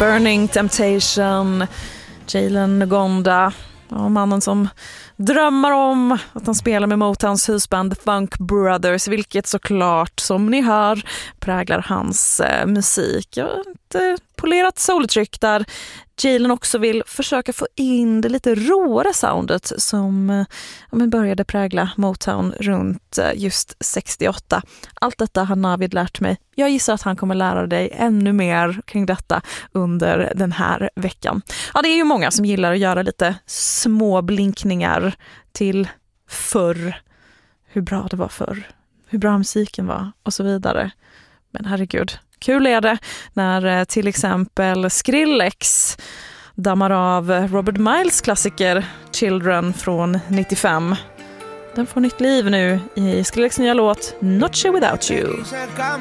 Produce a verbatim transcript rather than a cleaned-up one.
Burning Temptation, Jalen Ngonda, ja, mannen som drömmar om att han spelar med Motowns husband The Funk Brothers, vilket såklart, som ni hör, präglar hans eh, musik. Ja, ett eh, polerat soultryck där Jalen också vill försöka få in det lite råare soundet som eh, ja, började prägla Motown runt eh, just sextioåtta. Allt detta har Navid lärt mig. Jag gissar att han kommer lära dig ännu mer kring detta under den här veckan. Ja, det är ju många som gillar att göra lite små blinkningar till förr. Hur bra det var förr. Hur bra musiken var och så vidare. Men herregud, kul är det när till exempel Skrillex dammar av Robert Miles klassiker Children från nittiofem. Den får nytt liv nu i Skrillex nya låt Not Sure Without You.